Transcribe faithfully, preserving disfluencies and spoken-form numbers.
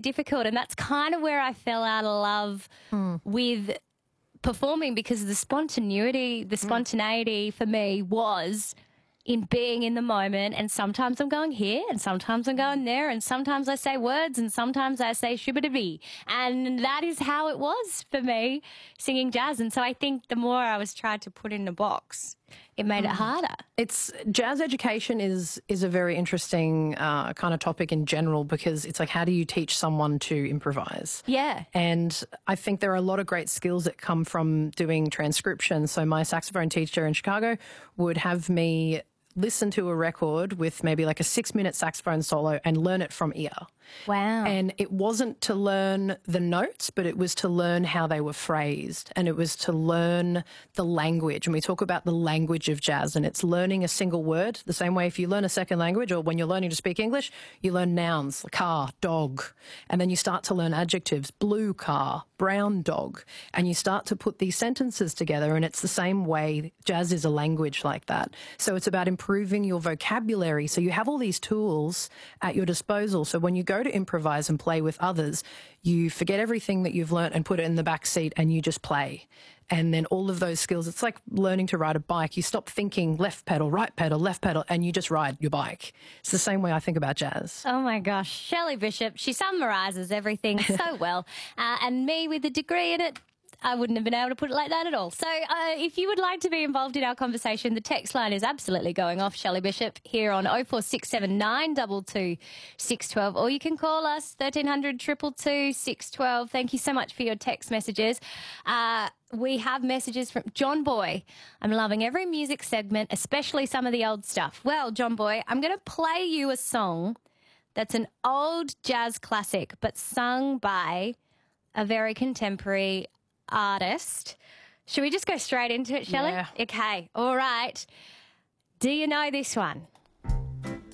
difficult, and that's kind of where I fell out of love mm. with performing, because the spontaneity, the spontaneity mm. for me was in being in the moment, and sometimes I'm going here and sometimes I'm going there, and sometimes I say words and sometimes I say shibba-dibby, and that is how it was for me singing jazz. And so I think the more I was trying to put in a box, it made mm. it harder. It's jazz education is is a very interesting uh, kind of topic in general, because it's like, how do you teach someone to improvise? Yeah. And I think there are a lot of great skills that come from doing transcription. So my saxophone teacher in Chicago would have me listen to a record with maybe like a six-minute saxophone solo and learn it from ear. Wow. And it wasn't to learn the notes, but it was to learn how they were phrased, and it was to learn the language. And we talk about the language of jazz, and it's learning a single word. The same way if you learn a second language, or when you're learning to speak English, you learn nouns, car, dog, and then you start to learn adjectives, blue car, brown dog, and you start to put these sentences together. And it's the same way jazz is a language like that. So it's about improving your vocabulary. So you have all these tools at your disposal. So when you go to improvise and play with others, you forget everything that you've learnt and put it in the back seat and you just play. And then all of those skills, it's like learning to ride a bike. You stop thinking left pedal, right pedal, left pedal, and you just ride your bike. It's the same way I think about jazz. Oh, my gosh. Shelley Bishop, she summarises everything so well. Uh, and me with a degree in it, I wouldn't have been able to put it like that at all. So uh, if you would like to be involved in our conversation, the text line is absolutely going off, Shelley Bishop, here on oh four six seven nine two two six one two, or you can call us thirteen hundred, two two two, six one two. Thank you so much for your text messages. Uh, we have messages from John Boy. I'm loving every music segment, especially some of the old stuff. Well, John Boy, I'm going to play you a song that's an old jazz classic, but sung by a very contemporary artist. Should we just go straight into it, Shelley? Yeah. Okay, all right. Do you know this one?